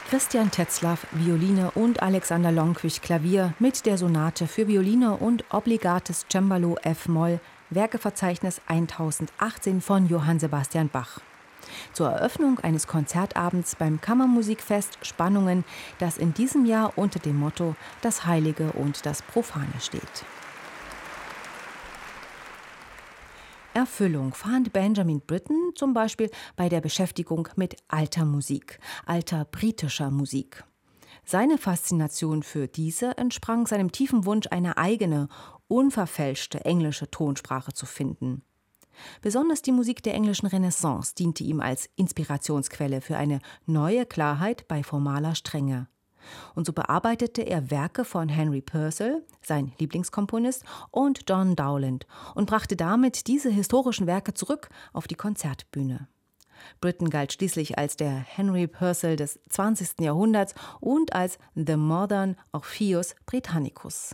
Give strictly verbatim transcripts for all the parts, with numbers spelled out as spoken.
Christian Tetzlaff, Violine und Alexander Lonquich, Klavier mit der Sonate für Violine und Obligates Cembalo F-Moll, Werkeverzeichnis tausendachtzehn von Johann Sebastian Bach. Zur Eröffnung eines Konzertabends beim Kammermusikfest Spannungen, das in diesem Jahr unter dem Motto Das Heilige und das Profane steht. Erfüllung fand Benjamin Britten zum Beispiel bei der Beschäftigung mit alter Musik, alter britischer Musik. Seine Faszination für diese entsprang seinem tiefen Wunsch, eine eigene, unverfälschte englische Tonsprache zu finden. Besonders die Musik der englischen Renaissance diente ihm als Inspirationsquelle für eine neue Klarheit bei formaler Strenge. Und so bearbeitete er Werke von Henry Purcell, sein Lieblingskomponist, und John Dowland und brachte damit diese historischen Werke zurück auf die Konzertbühne. Britten galt schließlich als der Henry Purcell des zwanzigsten Jahrhunderts und als The Modern Orpheus Britannicus.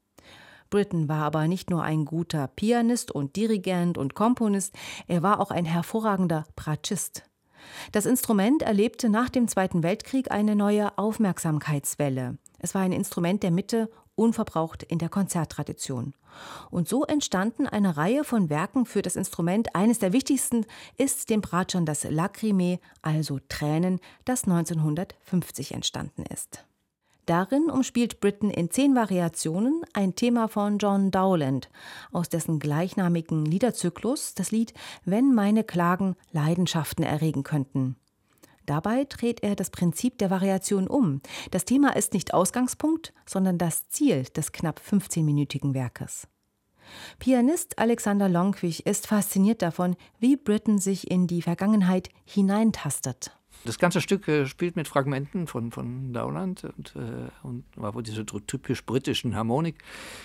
Britten war aber nicht nur ein guter Pianist und Dirigent und Komponist, er war auch ein hervorragender Bratschist. Das Instrument erlebte nach dem Zweiten Weltkrieg eine neue Aufmerksamkeitswelle. Es war ein Instrument der Mitte, unverbraucht in der Konzerttradition. Und so entstanden eine Reihe von Werken für das Instrument. Eines der wichtigsten ist dem Bratschern das Lacrymae, also Tränen, das neunzehnhundertfünfzig entstanden ist. Darin umspielt Britten in zehn Variationen ein Thema von John Dowland, aus dessen gleichnamigen Liederzyklus das Lied »Wenn meine Klagen Leidenschaften erregen könnten«. Dabei dreht er das Prinzip der Variation um. Das Thema ist nicht Ausgangspunkt, sondern das Ziel des knapp fünfzehnminütigen Werkes. Pianist Alexander Lonquich ist fasziniert davon, wie Britten sich in die Vergangenheit hineintastet. Das ganze Stück äh, spielt mit Fragmenten von, von Dowland und, äh, und aber diese typisch britischen Harmonik,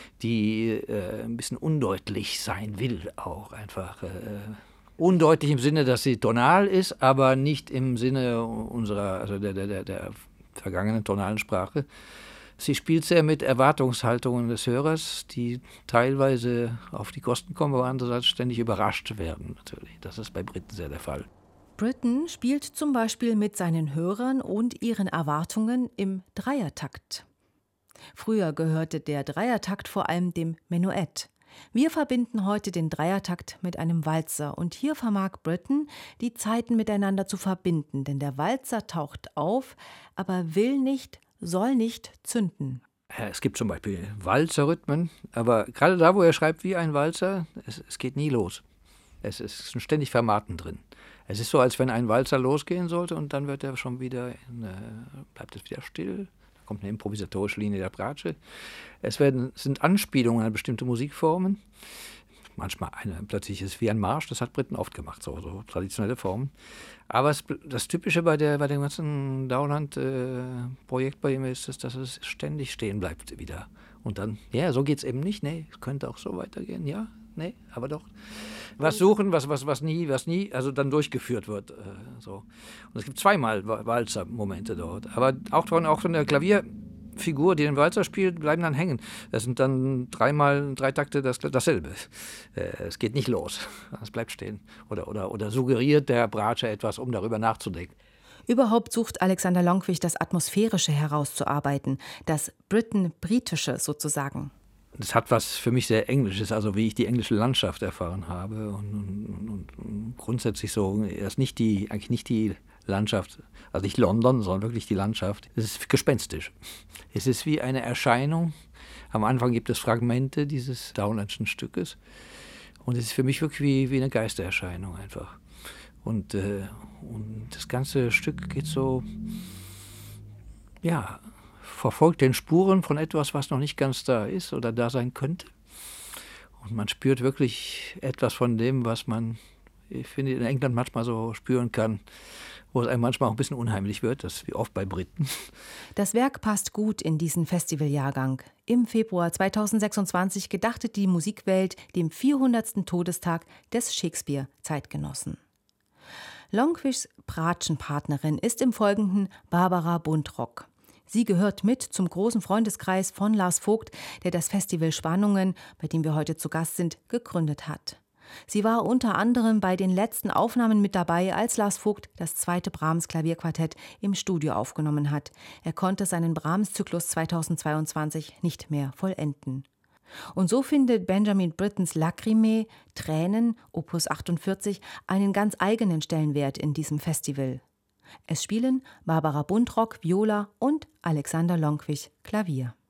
die äh, ein bisschen undeutlich sein will, auch einfach. Äh, undeutlich im Sinne, dass sie tonal ist, aber nicht im Sinne unserer, also der, der, der vergangenen tonalen Sprache. Sie spielt sehr mit Erwartungshaltungen des Hörers, die teilweise auf die Kosten kommen, aber andererseits ständig überrascht werden, natürlich. Das ist bei Britten sehr der Fall. Britten spielt zum Beispiel mit seinen Hörern und ihren Erwartungen im Dreiertakt. Früher gehörte der Dreiertakt vor allem dem Menuett. Wir verbinden heute den Dreiertakt mit einem Walzer und hier vermag Britten, die Zeiten miteinander zu verbinden, denn der Walzer taucht auf, aber will nicht, soll nicht zünden. Es gibt zum Beispiel Walzerrhythmen, aber gerade da, wo er schreibt wie ein Walzer, es, es geht nie los. Es ist ständig Fermaten drin. Es ist so, als wenn ein Walzer losgehen sollte und dann wird er schon wieder, in, äh, bleibt es wieder still. Da kommt eine improvisatorische Linie der Bratsche. Es werden, sind Anspielungen an bestimmte Musikformen. Manchmal eine, plötzlich ist es wie ein Marsch, das hat Britten oft gemacht, so, so traditionelle Formen. Aber es, das Typische bei, der, bei dem ganzen Dowland-Projekt äh, bei ihm ist, ist, dass es ständig stehen bleibt wieder. Und dann, ja, so geht es eben nicht. Nee, es könnte auch so weitergehen, ja. Nee, aber doch. Was suchen, was, was, was nie, was nie, also dann durchgeführt wird. Äh, so. Und es gibt zweimal Walzer-Momente dort. Aber auch von, auch von der Klavierfigur, die den Walzer spielt, bleiben dann hängen. Das sind dann dreimal, drei Takte das, dasselbe. Äh, es geht nicht los. Es bleibt stehen. Oder, oder, oder suggeriert der Bratscher etwas, um darüber nachzudenken. Überhaupt sucht Alexander Lonquich das Atmosphärische herauszuarbeiten, das Britten-Britische sozusagen. Das hat was für mich sehr Englisches, also wie ich die englische Landschaft erfahren habe und, und, und, und grundsätzlich so, erst nicht die, eigentlich nicht die Landschaft, also nicht London, sondern wirklich die Landschaft. Es ist gespenstisch. Es ist wie eine Erscheinung. Am Anfang gibt es Fragmente dieses Dowlandschen Stückes und es ist für mich wirklich wie, wie eine Geistererscheinung einfach. Und, äh, und das ganze Stück geht so, ja, verfolgt den Spuren von etwas, was noch nicht ganz da ist oder da sein könnte. Und man spürt wirklich etwas von dem, was man, ich finde, in England manchmal so spüren kann, wo es einem manchmal auch ein bisschen unheimlich wird, das ist wie oft bei Briten. Das Werk passt gut in diesen Festivaljahrgang. Im Februar zweitausendsechsundzwanzig gedachte die Musikwelt dem vierhundertsten Todestag des Shakespeare-Zeitgenossen. Lonquichs Bratschenpartnerin ist im Folgenden Barbara Buntrock. Sie gehört mit zum großen Freundeskreis von Lars Vogt, der das Festival Spannungen, bei dem wir heute zu Gast sind, gegründet hat. Sie war unter anderem bei den letzten Aufnahmen mit dabei, als Lars Vogt das zweite Brahms-Klavierquartett im Studio aufgenommen hat. Er konnte seinen Brahms-Zyklus zweitausendzweiundzwanzig nicht mehr vollenden. Und so findet Benjamin Brittens Lacrimæ, Tränen, Opus achtundvierzig, einen ganz eigenen Stellenwert in diesem Festival. Es spielen Barbara Buntrock, Viola und Alexander Lonkwich, Klavier.